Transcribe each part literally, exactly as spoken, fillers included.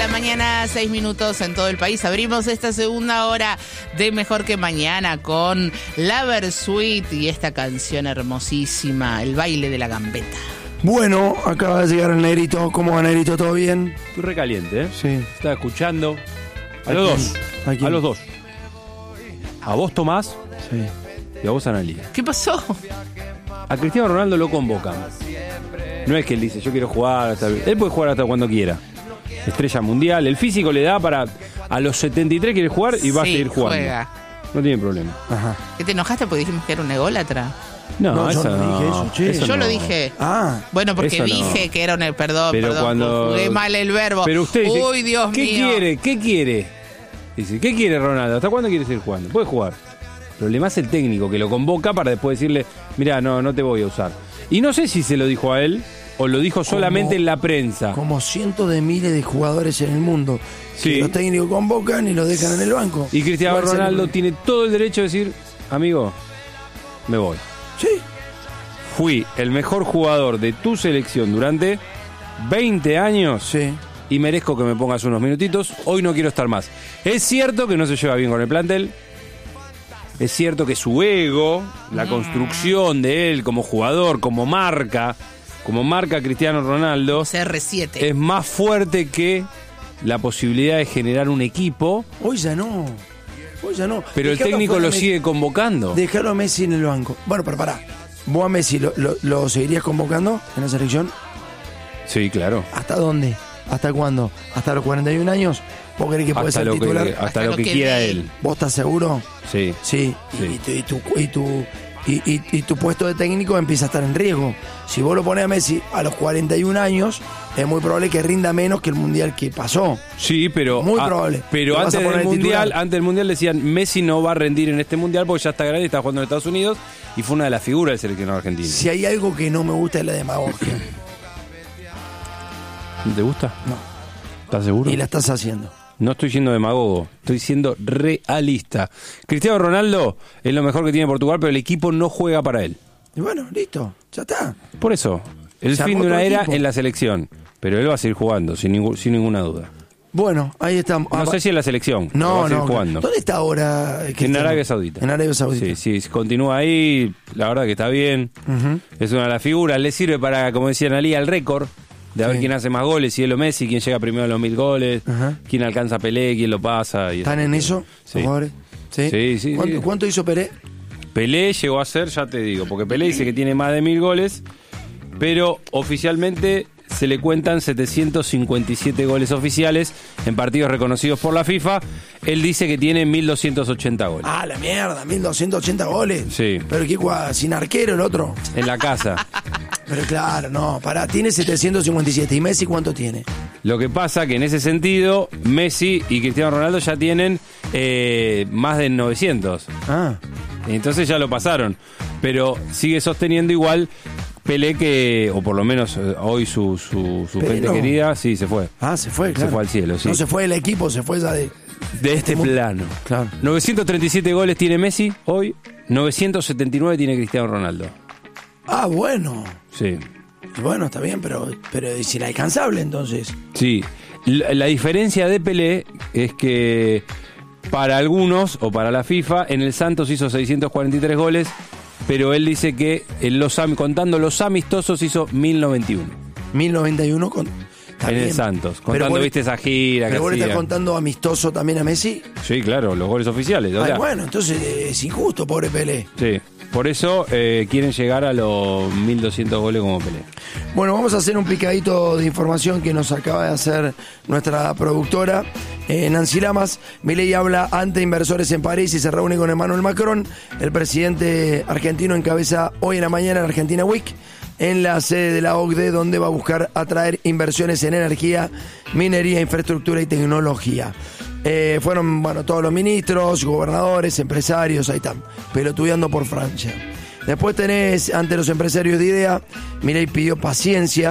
la mañana, seis minutos en todo el país. Abrimos esta segunda hora de Mejor que Mañana con la Versuit y esta canción hermosísima, El baile de la gambeta. Bueno, acaba de llegar el Negrito. ¿Cómo va, Negrito? ¿Todo bien? Estoy recaliente, ¿eh? Sí. Estaba escuchando a ¿A los quién? dos. ¿A quién? A los dos. A vos, Tomás, Sí. y a vos, Analía. ¿Qué pasó? A Cristiano Ronaldo lo convocan. No es que él dice, yo quiero jugar hasta... Él puede jugar hasta cuando quiera. Estrella mundial. El físico le da para... A los setenta y tres quiere jugar y va Sí, a seguir jugando. juega. No tiene problema. Ajá. ¿Que te enojaste porque dijimos que era un ególatra? No, No, yo eso no no. dije eso, che. eso Yo no. lo dije. Ah, Bueno, porque Eso no. dije que era un... Perdón, Pero perdón, cuando- jugué mal el verbo. Pero usted dice, Uy, Dios ¿qué mío. quiere? ¿Qué quiere? Dice, ¿qué quiere Ronaldo? ¿Hasta cuándo quiere seguir jugando? Puede jugar. El problema es el técnico que lo convoca para después decirle, mira, no, no te voy a usar. Y no sé si se lo dijo a él o lo dijo solamente Como- en la prensa. como cientos de miles de jugadores en el mundo. Sí. Que los técnicos convocan y los dejan en el banco. Y Cristiano ¿Cuál es el Ronaldo problema? tiene todo el derecho de decir, amigo, me voy. Sí. Fui el mejor jugador de tu selección durante veinte años Sí. y merezco que me pongas unos minutitos. Hoy no quiero estar más. Es cierto que no se lleva bien con el plantel. Es cierto que su ego, la construcción de él como jugador, como marca, como marca Cristiano Ronaldo, C R siete. es más fuerte que la posibilidad de generar un equipo, Hoy ya no. Hoy ya no. pero el Dejalo técnico fuera lo a Messi. sigue convocando. Dejarlo a Messi en el banco. Bueno, pero pará. ¿Vos a Messi lo, lo, lo seguirías convocando en la selección? Sí, claro. ¿Hasta dónde? ¿Hasta cuándo? ¿Hasta los cuarenta y un años? ¿Vos creés que puede Hasta ser lo que, titular? hasta Hasta lo lo que que quiera dé. él. ¿Vos estás seguro? Sí. Sí. Sí. Y, tu, y, tu, y, tu, y, y- y tu puesto de técnico empieza a estar en riesgo. Si vos lo pones a Messi a los cuarenta y un años, es muy probable que rinda menos que el mundial que pasó. Sí, pero, Muy ah, probable. pero Lo vas a antes poner del de mundial, titular. antes del mundial decían Messi no va a rendir en este mundial porque ya está grande y está jugando en Estados Unidos y fue una de las figuras del seleccionado argentino. Si hay algo que no me gusta es la demagogia. ¿Te gusta? No. ¿Estás seguro? Y la estás haciendo. No estoy siendo demagogo, estoy siendo realista. Cristiano Ronaldo es lo mejor que tiene Portugal, pero el equipo no juega para él. Y bueno, listo. Ya está. Por eso, el Se fin armó de una otro era equipo. en la selección, pero él va a seguir jugando sin, ningún- sin ninguna duda. Bueno, ahí estamos. No Ah, sé si en la selección, pero va No, a seguir no. jugando. ¿Dónde está ahora? En Cristiano? Arabia Saudita. En Arabia Saudita. Sí, sí, si continúa ahí, la verdad que está bien. Ujú. Es una de las figuras, le sirve para, como decía Analía, el récord de a ver Sí. quién hace más goles, si él o Messi, quién llega primero a los mil goles, Ajá. quién alcanza a Pelé, quién lo pasa. Y ¿Están en eso? Sí. los jugadores? Sí. Sí, sí, ¿Cuánto, sí. cuánto hizo Pérez? Pelé llegó a ser, ya te digo, porque Pelé dice que tiene más de mil goles, pero oficialmente se le cuentan setecientos cincuenta y siete goles oficiales en partidos reconocidos por la FIFA. Él dice que tiene mil doscientos ochenta goles. Ah, la mierda, mil doscientos ochenta goles. Sí. Pero qué guay, sin arquero el otro. En la casa. Pero claro, no, pará, tiene setecientos cincuenta y siete. ¿Y Messi cuánto tiene? Lo que pasa que en ese sentido, Messi y Cristiano Ronaldo ya tienen eh, más de novecientos. Ah, Entonces ya lo pasaron. Pero sigue sosteniendo igual Pelé que, o por lo menos eh, hoy su, su, su Pelé gente no. querida, sí, se fue. ah se fue, claro. fue al cielo, sí. No se fue del equipo, se fue ya de... De este mundo. plano. Claro. novecientos treinta y siete goles tiene Messi hoy, novecientos setenta y nueve tiene Cristiano Ronaldo. Ah, bueno. Sí. Y bueno, está bien, pero, pero es inalcanzable entonces. Sí. La, la diferencia de Pelé es que para algunos, o para la FIFA, en el Santos hizo seiscientos cuarenta y tres goles, pero él dice que en los, am- contando los amistosos hizo mil noventa y uno. mil noventa y uno con... está En el bien. Santos. Pero Contando, vos- viste, esa gira que ¿Pero vos le estás hacía. contando amistoso también a Messi? Sí, claro, los goles oficiales. o Ay, sea, bueno, entonces eh, es injusto, pobre Pelé. Sí. Por eso eh, quieren llegar a los mil doscientos goles como Pelé. Bueno, vamos a hacer un picadito de información que nos acaba de hacer nuestra productora, eh, Nancy Lamas. Milei habla ante inversores en París y se reúne con Emmanuel Macron. El presidente argentino encabeza hoy en la mañana la Argentina Week en la sede de la O C D E, donde va a buscar atraer inversiones en energía, minería, infraestructura y tecnología. Eh, fueron, bueno, todos los ministros, gobernadores, empresarios, ahí están, pelotudeando por Francia. Después tenés, ante los empresarios de IDEA, Milei pidió paciencia,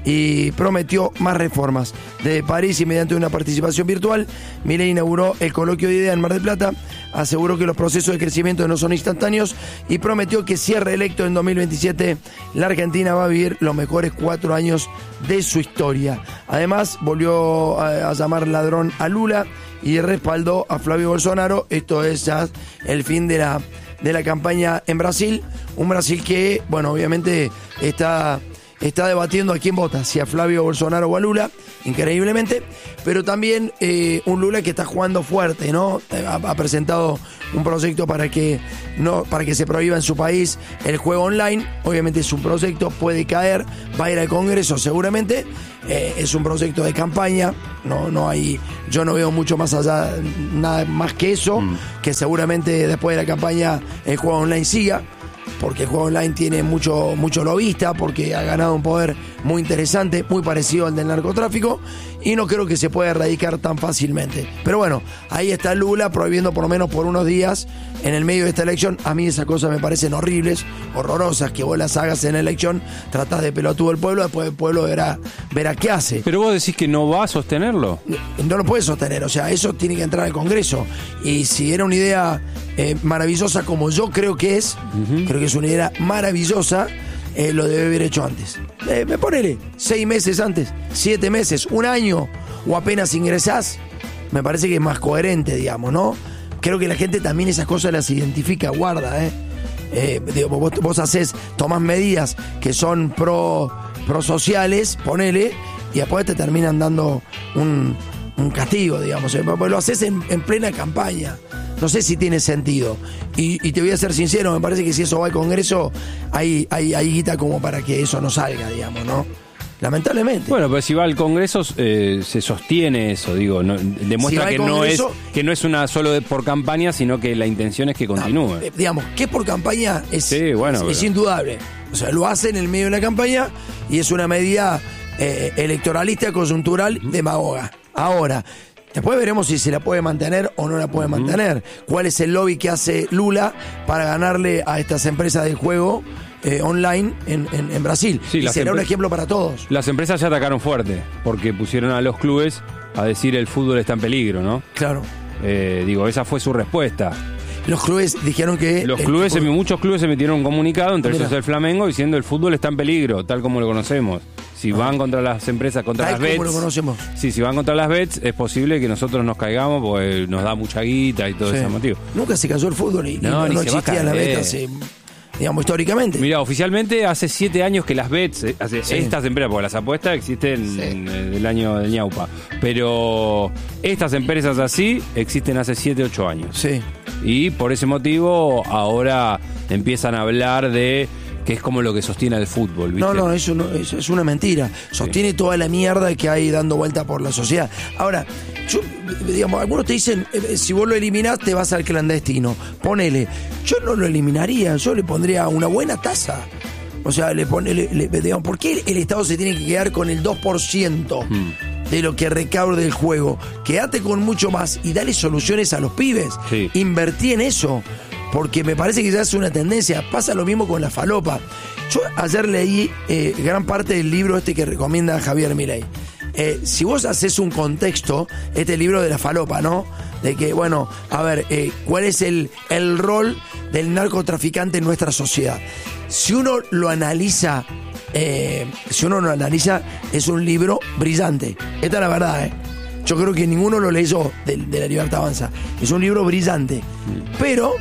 y prometió más reformas. Desde París y mediante una participación virtual, Milei inauguró el coloquio de ideas en Mar del Plata, aseguró que los procesos de crecimiento no son instantáneos y prometió que si es reelecto en dos mil veintisiete, la Argentina va a vivir los mejores cuatro años de su historia. Además, volvió a, a llamar ladrón a Lula y respaldó a Flavio Bolsonaro. Esto es ya el fin de la, de la campaña en Brasil. Un Brasil que, bueno, obviamente está, está debatiendo a quién vota, si a Flavio Bolsonaro o a Lula, increíblemente, pero también eh, un Lula que está jugando fuerte, ¿no? Ha, ha presentado un proyecto para que, no, para que se prohíba en su país el juego online. Obviamente es un proyecto, puede caer, va a ir al Congreso seguramente. Eh, es un proyecto de campaña, no, no hay, yo no veo mucho más allá, nada más que eso, mm. que seguramente después de la campaña el juego online siga, porque el juego online tiene mucho, mucho lobista, porque ha ganado un poder muy interesante, muy parecido al del narcotráfico, y no creo que se pueda erradicar tan fácilmente. Pero bueno, ahí está Lula prohibiendo por lo menos por unos días en el medio de esta elección. A mí esas cosas me parecen horribles, horrorosas, que vos las hagas en la elección, tratás de pelotudo el pueblo, después el pueblo verá, verá qué hace. Pero vos decís que no va a sostenerlo. No, no lo puede sostener, o sea, eso tiene que entrar al Congreso. Y si era una idea eh, maravillosa como yo creo que es, uh-huh. creo que es una idea maravillosa, eh, lo debe haber hecho antes. Eh, me ponele, seis meses antes, siete meses, un año, o apenas ingresás, me parece que es más coherente, digamos, ¿no? Creo que la gente también esas cosas las identifica, guarda, ¿eh? eh digo, vos, vos hacés, tomás medidas que son pro, pro sociales, ponele, y después te terminan dando un, un castigo, digamos. Lo haces en, en plena campaña. No sé si tiene sentido. Y, y te voy a ser sincero, me parece que si eso va al Congreso, hay, hay, hay guita como para que eso no salga, digamos, ¿no? Lamentablemente. Bueno, pero si va al Congreso eh, se sostiene eso, digo, no, demuestra si que Congreso, no es que no es una solo de, por campaña, sino que la intención es que continúe. No, eh, digamos, que por campaña es, sí, bueno, es, pero... es indudable. O sea, lo hace en el medio de la campaña y es una medida eh, electoralista, coyuntural, uh-huh. demagoga. Ahora, después veremos si se la puede mantener o no la puede uh-huh. mantener. ¿Cuál es el lobby que hace Lula para ganarle a estas empresas de juego Eh, online en, en, en Brasil? Sí, y será empre- un ejemplo para todos. Las empresas ya atacaron fuerte porque pusieron a los clubes a decir el fútbol está en peligro, ¿no? Claro. Eh, digo, esa fue su respuesta. Los clubes dijeron que... Los clubes, fútbol... muchos clubes se metieron un comunicado, entre Mira. ellos el Flamengo, diciendo el fútbol está en peligro, tal como lo conocemos. Si ah. van contra las empresas, contra tal las bets... como lo conocemos. Sí, si van contra las bets, es posible que nosotros nos caigamos porque nos da mucha guita y todo sí. ese motivo. Nunca se cayó el fútbol y no, no, no existía la beta hace... digamos, históricamente. Mira, oficialmente hace siete años que las bets, hace sí. estas empresas, porque las apuestas existen sí. en el año del ñaupa, pero estas empresas así existen hace siete, ocho años. Sí. Y por ese motivo ahora empiezan a hablar de que es como lo que sostiene el fútbol, ¿viste? No, no, eso, no, eso es una mentira. Sostiene sí. toda la mierda que hay dando vuelta por la sociedad. Ahora, yo, digamos, algunos te dicen, eh, si vos lo eliminás, te vas al clandestino. Ponele. Yo no lo eliminaría, yo le pondría una buena tasa. O sea, le pone, le, le, digamos, ¿por qué el Estado se tiene que quedar con el dos por ciento hmm. de lo que recaude del juego? Quédate con mucho más y dale soluciones a los pibes. Sí. Invertí en eso. Porque me parece que ya es una tendencia. Pasa lo mismo con la falopa. Yo ayer leí eh, gran parte del libro este que recomienda Javier Milei. Eh, si vos haces un contexto, este libro de la falopa, ¿no? De que, bueno, a ver, eh, ¿cuál es el, el rol del narcotraficante en nuestra sociedad? Si uno lo analiza, eh, si uno lo analiza, es un libro brillante. Esta es la verdad, ¿eh? Yo creo que ninguno lo leyó de, de La Libertad Avanza. Es un libro brillante. Pero...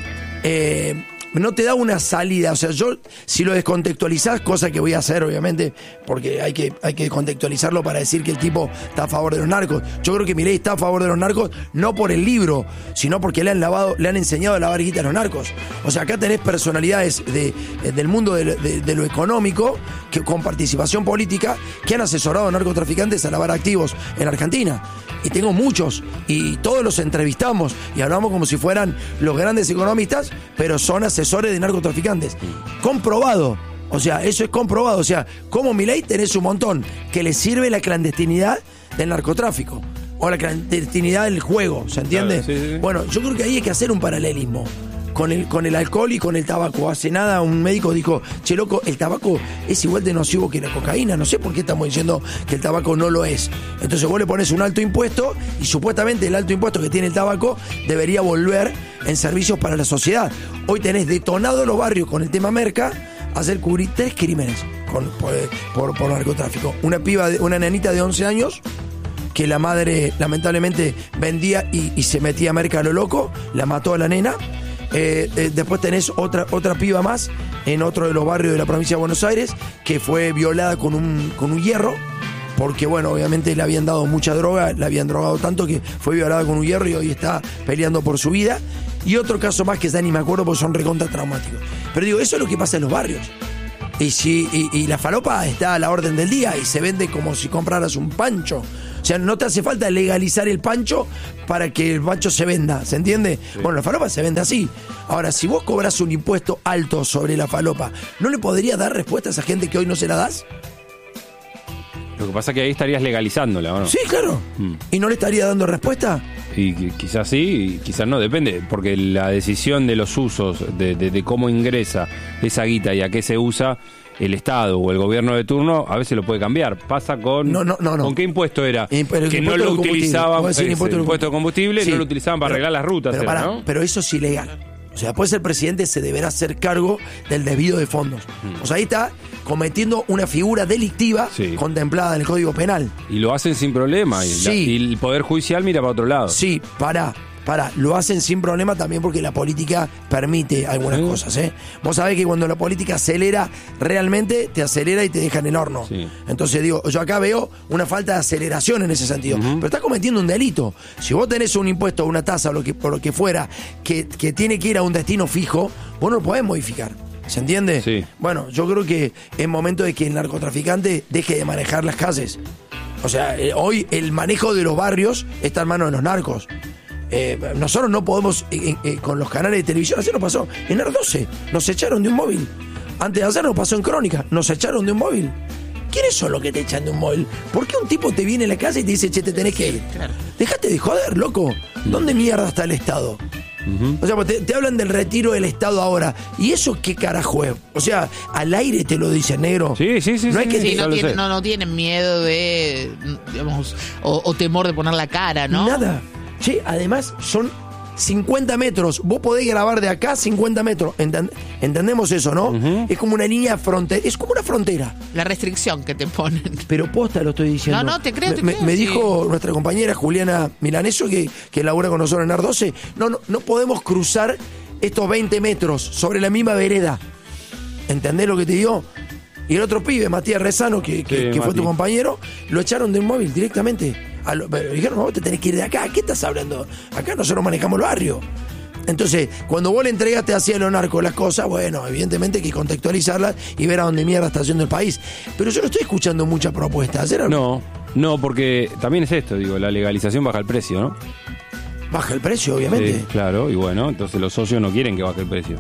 Eh, no te da una salida. O sea, yo, si lo descontextualizás, cosa que voy a hacer, obviamente, porque hay que, hay que contextualizarlo para decir que el tipo está a favor de los narcos. Yo creo que Milei está a favor de los narcos, no por el libro, sino porque le han lavado, le han enseñado a lavar guita a los narcos. O sea, acá tenés personalidades de, de, del mundo de, de, de lo económico, que, con participación política, que han asesorado a narcotraficantes a lavar activos en Argentina. Y tengo muchos, y todos los entrevistamos, y hablamos como si fueran los grandes economistas, pero son asesores de narcotraficantes. Comprobado. O sea, eso es comprobado. O sea, como Milei tenés un montón que le sirve la clandestinidad del narcotráfico o la clandestinidad del juego, ¿se entiende? Claro, sí, sí. Bueno, yo creo que ahí hay que hacer un paralelismo. con el, con el alcohol y con el tabaco. Hace nada un médico dijo, che loco, el tabaco es igual de nocivo que la cocaína. No sé por qué estamos diciendo que el tabaco no lo es. Entonces vos le pones un alto impuesto y supuestamente el alto impuesto que tiene el tabaco debería volver en servicios para la sociedad. Hoy tenés detonado los barrios con el tema merca, hacer cubrir tres crímenes con, por, por, por narcotráfico. Una piba, de, una nenita de once años que la madre lamentablemente vendía y, y se metía merca a lo loco, la mató a la nena. Eh, eh, después tenés otra, otra piba más en otro de los barrios de la provincia de Buenos Aires que fue violada con un, con un hierro, porque bueno, obviamente le habían dado mucha droga, le habían drogado tanto que fue violada con un hierro y hoy está peleando por su vida. Y otro caso más que ya ni me acuerdo porque son recontra traumáticos. Pero digo, eso es lo que pasa en los barrios. Y, si, y, y la falopa está a la orden del día y se vende como si compraras un pancho. O sea, no te hace falta legalizar el pancho para que el pancho se venda, ¿se entiende? Sí. Bueno, la falopa se vende así. Ahora, si vos cobras un impuesto alto sobre la falopa, ¿no le podrías dar respuesta a esa gente que hoy no se la das? Lo que pasa es que ahí estarías legalizándola, ¿o no? Sí, claro. Mm. ¿Y no le estaría dando respuesta? Y quizás sí, y quizás no, depende, porque la decisión de los usos, de, de, de cómo ingresa esa guita y a qué se usa, el Estado o el gobierno de turno a veces lo puede cambiar. Pasa con... No, no, no, no. ¿Con qué impuesto era? Eh, que no lo utilizaban, el impuesto, impuesto de combustible, sí, no lo utilizaban para pero, arreglar las rutas. Pero, era, para, ¿no? pero eso es ilegal. O sea, después el presidente se deberá hacer cargo del desvío de fondos. Mm. O sea, ahí está cometiendo una figura delictiva, sí, contemplada en el Código Penal. Y lo hacen sin problema. Y, sí, la, y el Poder Judicial mira para otro lado. Sí, para... Para, lo hacen sin problema también porque la política permite algunas sí. cosas, ¿eh? Vos sabés que cuando la política acelera, realmente te acelera y te deja en el horno. Sí. Entonces digo, yo acá veo una falta de aceleración en ese sentido. Uh-huh. Pero estás cometiendo un delito. Si vos tenés un impuesto, una tasa o lo que, por lo que fuera, que, que tiene que ir a un destino fijo, vos no lo podés modificar. ¿Se entiende? Sí. Bueno, yo creo que es momento de que el narcotraficante deje de manejar las calles. O sea, eh, hoy el manejo de los barrios está en manos de los narcos. Eh, nosotros no podemos, eh, eh, con los canales de televisión, así nos pasó en R doce, nos echaron de un móvil. Antes de hacer nos pasó en Crónica, nos echaron de un móvil. ¿Quiénes son los que te echan de un móvil? ¿Por qué un tipo te viene a la casa y te dice, che, te tenés que ir? Claro. Dejate de joder, loco. ¿Dónde mierda está el Estado? Uh-huh. O sea, te, te hablan del retiro del Estado ahora. ¿Y eso qué carajo es? O sea, al aire te lo dicen, negro. Sí, sí, sí. No, sí, es que sí, sí, no, tiene, no, no tienen miedo de, digamos, o, o temor de poner la cara, ¿no? Nada. Che, además son cincuenta metros. Vos podés grabar de acá cincuenta metros. Entend- Entendemos eso, ¿no? Uh-huh. Es como una línea frontera. Es como una frontera. La restricción que te ponen. Pero posta lo estoy diciendo. No, no, te creo, te me, creo. Me sí. dijo nuestra compañera Juliana Milaneso, que, que labura con nosotros en R doce. No, no, no podemos cruzar estos veinte metros sobre la misma vereda. ¿Entendés lo que te digo? Y el otro pibe, Matías Rezano, que, que, sí, que fue tu compañero, lo echaron de un móvil directamente. A lo, pero dijeron, no, vos te tenés que ir de acá. ¿Qué estás hablando? Acá nosotros manejamos el barrio. Entonces, cuando vos le entregaste así a los narcos las cosas, bueno, evidentemente hay que contextualizarlas y ver a dónde mierda está yendo el país. Pero yo no estoy escuchando muchas propuestas. ¿Era? No, no, porque también es esto, digo, la legalización baja el precio, ¿no? Baja el precio, obviamente. Sí, claro, y bueno, entonces los socios no quieren que baje el precio.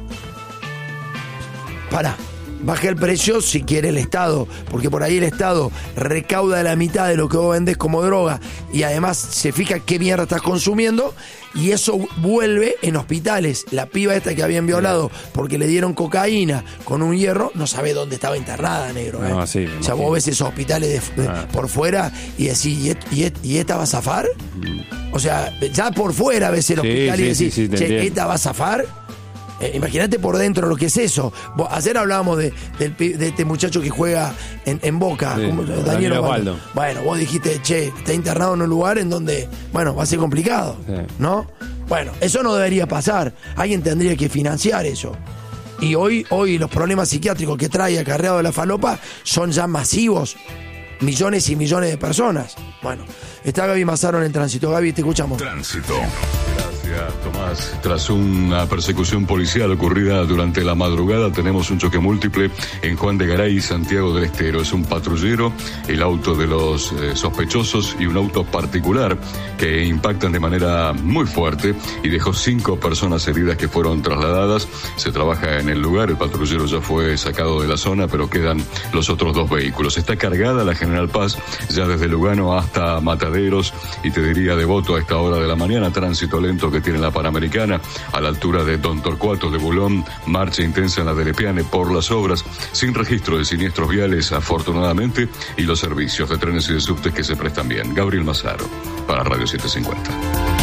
Pará. Baje el precio si quiere el Estado, porque por ahí el Estado recauda la mitad de lo que vos vendés como droga y además se fija qué mierda estás consumiendo y eso vuelve en hospitales. La piba esta que habían violado porque le dieron cocaína con un hierro, no sabe dónde estaba internada, negro. ¿eh? No, sí, o sea, vos ves esos hospitales de, de, ah. por fuera y decís, ¿y, et, y, et, ¿y esta va a zafar? Mm. O sea, ya por fuera ves el sí, hospital sí, y decís, sí, sí, che, ¿esta va a zafar? Eh, Imagínate por dentro lo que es eso. Ayer hablábamos de, de, de este muchacho que juega en, en Boca, sí, como, Daniel, Daniel Osvaldo. Bueno, vos dijiste, che, está internado en un lugar en donde, bueno, va a ser complicado, sí. ¿no? Bueno, eso no debería pasar. Alguien tendría que financiar eso. Y hoy, hoy los problemas psiquiátricos que trae acarreado de la falopa son ya masivos. Millones y millones de personas. Bueno, está Gaby Mazaro en el tránsito. Gaby, te escuchamos. Tránsito. Gracias, Tomás. Tras una persecución policial ocurrida durante la madrugada, tenemos un choque múltiple en Juan de Garay y Santiago del Estero. Es un patrullero, el auto de los eh, sospechosos y un auto particular que impactan de manera muy fuerte y dejó cinco personas heridas que fueron trasladadas. Se trabaja en el lugar, el patrullero ya fue sacado de la zona, pero quedan los otros dos vehículos. Está cargada la General Paz, ya desde Lugano hasta Mataderos, y te diría Devoto a esta hora de la mañana, tránsito lento que tiene la Panamericana, a la altura de Don Torcuato de Bulón, marcha intensa en la de Lepiane por las obras, sin registro de siniestros viales, afortunadamente, y los servicios de trenes y de subtes que se prestan bien. Gabriel Mazaro, para Radio setecientos cincuenta.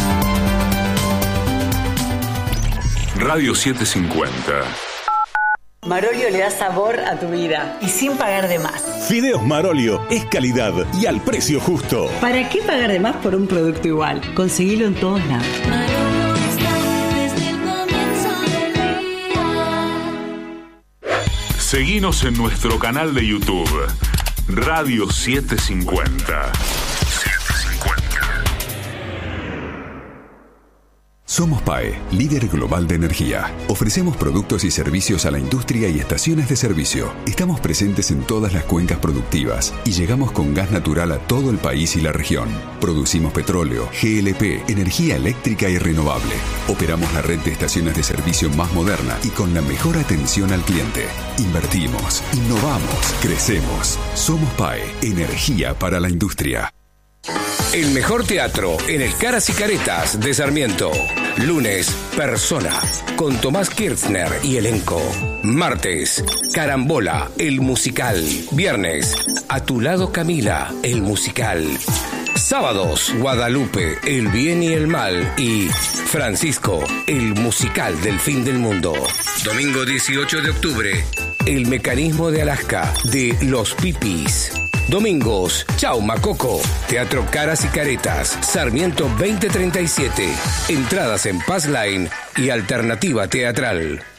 Radio setecientos cincuenta. Marolio le da sabor a tu vida y sin pagar de más. Fideos Marolio es calidad y al precio justo. ¿Para qué pagar de más por un producto igual? Conseguilo en todos lados. Marolio está desde el comienzo del día. Seguinos en nuestro canal de YouTube, Radio setecientos cincuenta. Somos P A E, líder global de energía. Ofrecemos productos y servicios a la industria y estaciones de servicio. Estamos presentes en todas las cuencas productivas y llegamos con gas natural a todo el país y la región. Producimos petróleo, G L P, energía eléctrica y renovable. Operamos la red de estaciones de servicio más moderna y con la mejor atención al cliente. Invertimos, innovamos, crecemos. Somos P A E, energía para la industria. El mejor teatro en el Caras y Caretas de Sarmiento. Lunes, Persona, con Tomás Kirchner y elenco. Martes, Carambola, el musical. Viernes, A tu lado Camila, el musical. Sábados, Guadalupe, el bien y el mal. Y Francisco, el musical del fin del mundo. Domingo dieciocho de octubre, El mecanismo de Alaska, de Los Pipis. Domingos, Chau Macoco, Teatro Caras y Caretas, Sarmiento veinte treinta y siete. Entradas en Passline y Alternativa Teatral.